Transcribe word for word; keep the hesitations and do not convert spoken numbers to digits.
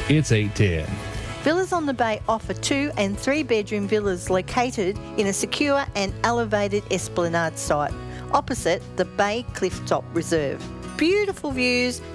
It's eight ten. Villas on the Bay offer two and three bedroom villas located in a secure and elevated esplanade site opposite the Bay Clifftop Reserve. Beautiful views